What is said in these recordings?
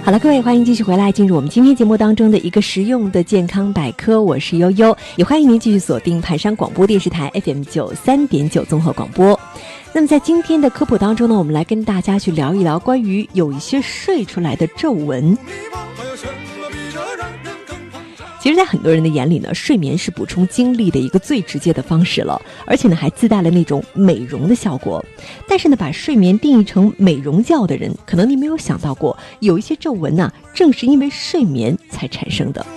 好了，各位，欢迎继续回来，进入我们今天节目当中的一个实用的健康百科，我是悠悠，也欢迎您继续锁定盘山广播电视台 FM93.9 综合广播。那么在今天的科普当中呢，我们来跟大家去聊一聊关于有一些睡出来的皱纹。其实在很多人的眼里呢，睡眠是补充精力的一个最直接的方式了，而且呢还自带了那种美容的效果。但是呢，把睡眠定义成美容觉的人，可能你没有想到过，有一些皱纹呢，正是因为睡眠才产生的。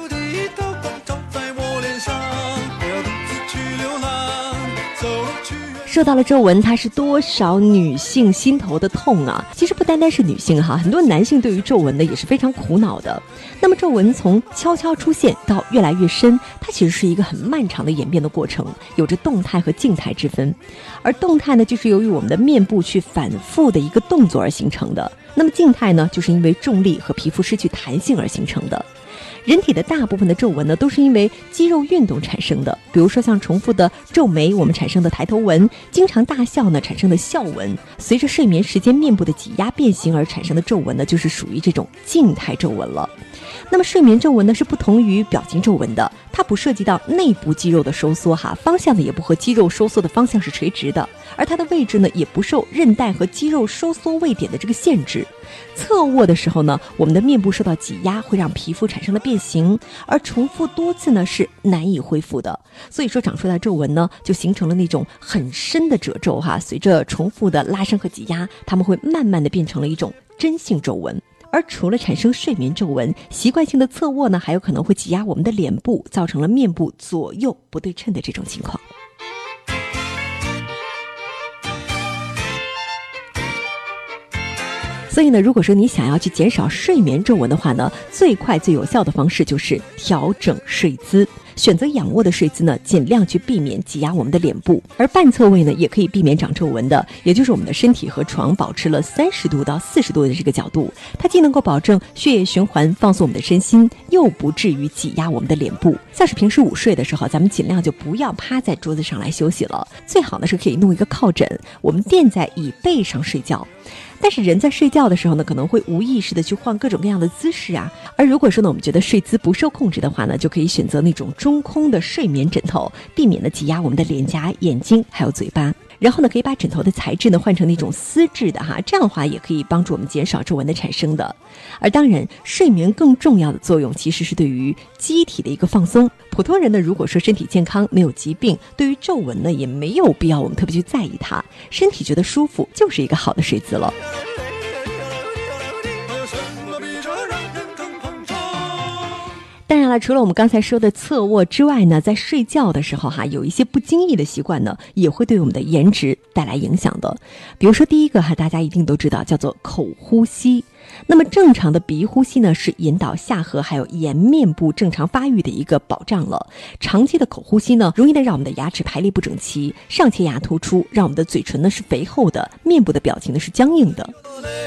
说到了皱纹，它是多少女性心头的痛啊！其实不单单是女性哈，很多男性对于皱纹呢也是非常苦恼的。那么皱纹从悄悄出现到越来越深，它其实是一个很漫长的演变的过程，有着动态和静态之分。而动态呢，就是由于我们的面部去反复的一个动作而形成的；那么静态呢，就是因为重力和皮肤失去弹性而形成的。人体的大部分的皱纹呢，都是因为肌肉运动产生的，比如说像重复的皱眉，我们产生的抬头纹，经常大笑呢产生的笑纹，随着睡眠时间面部的挤压变形而产生的皱纹呢，就是属于这种静态皱纹了。那么睡眠皱纹呢是不同于表情皱纹的，它不涉及到内部肌肉的收缩方向呢也不和肌肉收缩的方向是垂直的，而它的位置呢也不受韧带和肌肉收缩位点的这个限制。侧卧的时候呢，我们的面部受到挤压，会让皮肤产生了变形，而重复多次呢是难以恢复的。所以说长出来的皱纹呢，就形成了那种很深的褶皱随着重复的拉伸和挤压，它们会慢慢的变成了一种真性皱纹。而除了产生睡眠皱纹，习惯性的侧卧呢，还有可能会挤压我们的脸部，造成了面部左右不对称的这种情况。所以呢，如果说你想要去减少睡眠皱纹的话呢，最快最有效的方式就是调整睡姿，选择仰卧的睡姿呢，尽量去避免挤压我们的脸部。而半侧位呢，也可以避免长皱纹的，也就是我们的身体和床保持了30度到40度的这个角度，它既能够保证血液循环，放松我们的身心，又不至于挤压我们的脸部。像是平时午睡的时候，咱们尽量就不要趴在桌子上来休息了，最好呢是可以弄一个靠枕，我们垫在椅背上睡觉。但是人在睡觉的时候呢，可能会无意识的去换各种各样的姿势而如果说呢，我们觉得睡姿不受控制的话呢，就可以选择那种中空的睡眠枕头，避免呢挤压我们的脸颊、眼睛还有嘴巴。然后呢，可以把枕头的材质呢换成那种丝质的这样的话也可以帮助我们减少皱纹的产生的。而当然，睡眠更重要的作用其实是对于机体的一个放松。普通人呢，如果说身体健康没有疾病，对于皱纹呢也没有必要我们特别去在意它，身体觉得舒服就是一个好的睡姿了。当然了，除了我们刚才说的侧卧之外呢，在睡觉的时候有一些不经意的习惯呢，也会对我们的颜值带来影响的。比如说第一个大家一定都知道，叫做口呼吸。那么正常的鼻呼吸呢，是引导下颌还有颜面部正常发育的一个保障了。长期的口呼吸呢，容易的让我们的牙齿排列不整齐，上切牙突出，让我们的嘴唇呢是肥厚的，面部的表情呢是僵硬的。